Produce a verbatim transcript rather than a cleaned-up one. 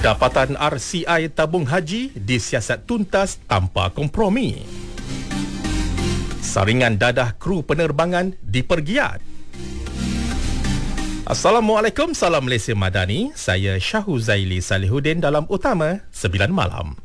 Dapatan R C I tabung haji disiasat tuntas tanpa kompromi. Saringan dadah kru penerbangan dipergiat. Assalamualaikum, salam Malaysia Madani. Saya Syahuzaili Salihuddin dalam Utama sembilan Malam.